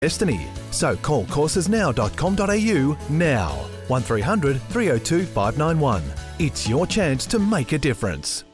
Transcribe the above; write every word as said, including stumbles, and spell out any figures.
destiny. So call courses now dot com dot a u now. one three hundred three oh two five nine one. It's your chance to make a difference.